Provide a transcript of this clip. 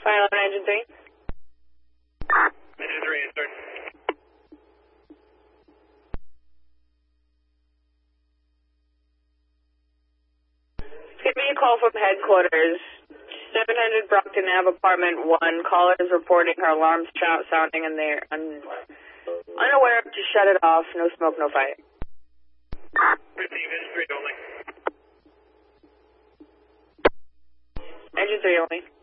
Fire 11, Engine 3. Engine 3, insert. Give me a call from headquarters. 700 Brockton Ave, apartment 1. Caller is reporting her alarms sounding and they're unaware to shut it off. No smoke, no fight. 15, Engine 3 only. Engine 3 only.